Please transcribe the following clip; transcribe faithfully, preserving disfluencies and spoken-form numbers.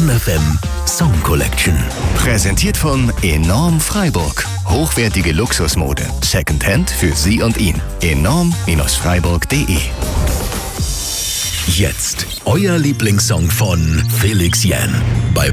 Fun F M Song Collection. Präsentiert von Enorm Freiburg. Hochwertige Luxusmode. Secondhand für Sie und ihn. enorm Freiburg punkt de. Jetzt euer Lieblingssong von Felix Jähn bei